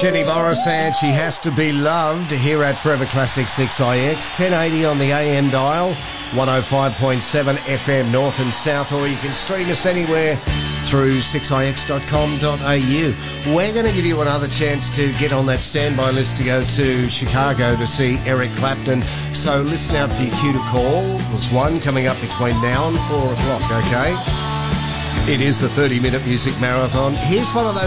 Jenny Morris and She Has to Be Loved here at Forever Classic 6IX, 1080 on the AM dial, 105.7 FM north and south, or you can stream us anywhere through 6ix.com.au. We're going to give you another chance to get on that standby list to go to Chicago to see Eric Clapton. So listen out for your cue to call. There's one coming up between now and 4 o'clock, okay? It is the 30-minute music marathon. Here's one of those